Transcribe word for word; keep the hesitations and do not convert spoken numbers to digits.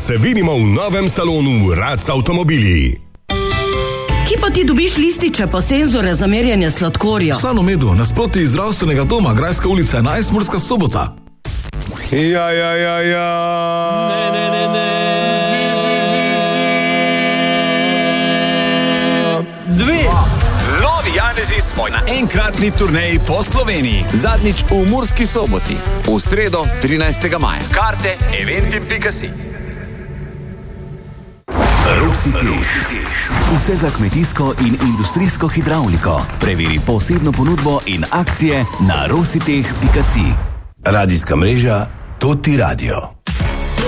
se vidimo v novem salonu Rac Avtomobili. Kje pa ti dobiš lističe pa senzore za merjenje sladkorja? V Sanomedu, nasproti zdravstvenega doma, Grajska ulica enajst, Murska Sobota. Ja, ja, ja, ja. Ne, ne, ne, ne. Zi, zi, zi, zi. Dve. Novi Janezi smo na enkratni turneji po Sloveniji. Zadnjič v Murski Soboti. V sredo, trinajstega maja. Karte eventim pika si. Rositeh. Vse za kmetijsko in industrijsko hidravliko. Preveri posebno ponudbo in akcije na rositeh pika si. Radijska mreža Toti Radio.